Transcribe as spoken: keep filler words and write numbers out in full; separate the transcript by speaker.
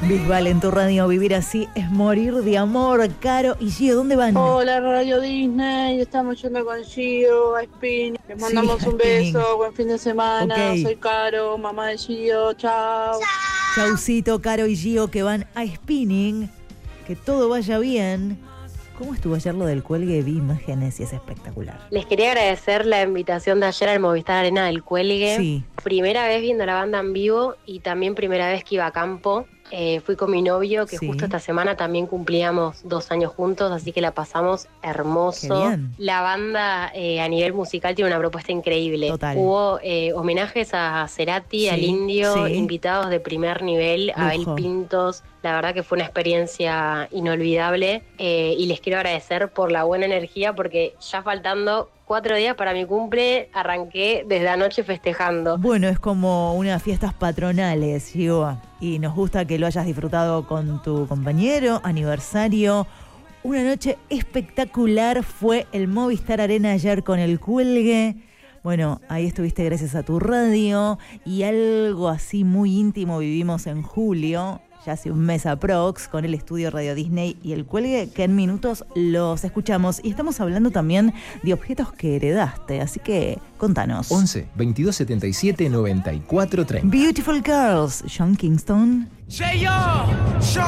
Speaker 1: Bisbal en tu radio, vivir así es morir de amor. Caro y Gio, ¿dónde van?
Speaker 2: Hola Radio Disney, estamos yendo con Gio a Spinning. Les mandamos
Speaker 1: Sí,
Speaker 2: un
Speaker 1: Spinning.
Speaker 2: beso, buen fin de semana.
Speaker 1: Ok.
Speaker 2: Soy Caro, mamá de Gio, chao.
Speaker 1: Chaucito, Caro y Gio que van a Spinning. Que todo vaya bien. ¿Cómo estuvo ayer lo del cuelgue? Vi imágenes y es espectacular.
Speaker 3: Les quería agradecer la invitación de ayer al Movistar Arena del Cuelgue.
Speaker 1: Sí.
Speaker 3: Primera vez viendo la banda en vivo y también primera vez que iba a campo. Eh, fui con mi novio, que
Speaker 1: Sí.
Speaker 3: justo esta semana también cumplíamos dos años juntos, así que la pasamos hermoso.
Speaker 1: Qué bien.
Speaker 3: La banda eh, a nivel musical tiene una propuesta increíble.
Speaker 1: Total.
Speaker 3: Hubo eh, homenajes a Cerati,
Speaker 1: Sí,
Speaker 3: al Indio,
Speaker 1: sí.
Speaker 3: invitados de primer nivel, Abel
Speaker 1: Lujo.
Speaker 3: Pintos. La verdad que fue una experiencia inolvidable eh, y les quiero agradecer por la buena energía porque ya faltando cuatro días para mi cumple arranqué desde anoche festejando.
Speaker 1: Bueno, es como unas fiestas patronales, Gio. Y nos gusta que lo hayas disfrutado con tu compañero, aniversario. Una noche espectacular fue el Movistar Arena ayer con el cuelgue. Bueno, ahí estuviste gracias a tu radio y algo así muy íntimo vivimos en julio, ya hace un mes aprox, con el estudio Radio Disney y el cuelgue, que en minutos los escuchamos. Y estamos hablando también de objetos que heredaste, así que contanos.
Speaker 4: once, veintidós setenta y siete, noventa y cuatro treinta.
Speaker 1: Beautiful Girls, Sean Kingston.